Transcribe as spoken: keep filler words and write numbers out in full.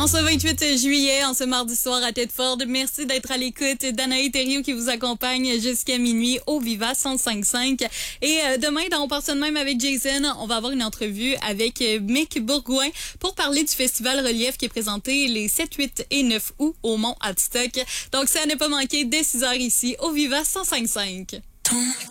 En ce vingt-huit juillet, en ce mardi soir à Tedford, merci d'être à l'écoute d'Anaï Thériault qui vous accompagne jusqu'à minuit au Viva cent cinq cinq. Et euh, demain, dans On part ça de même avec Jason, on va avoir une entrevue avec euh, Mick Bourgouin pour parler du Festival Relief qui est présenté les sept, huit et neuf août au Mont Adstock. Donc, ça à ne pas manquer dès six heures ici au Viva cent cinq cinq.